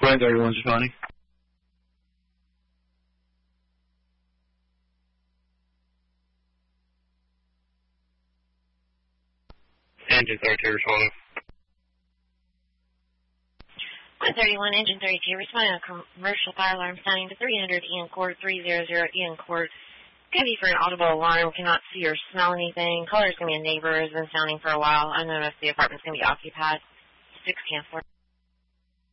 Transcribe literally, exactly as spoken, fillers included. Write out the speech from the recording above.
Brent, everyone's responding. Engine thirty-two responding. one thirty-one, Engine thirty-two, responding on commercial fire alarm sounding to three hundred Ian Court, three hundred Ian Court. Going to be for an audible alarm, cannot see or smell anything. Caller is going to be a neighbor, has been sounding for a while. I don't know if the apartment's going to be occupied. six cancel.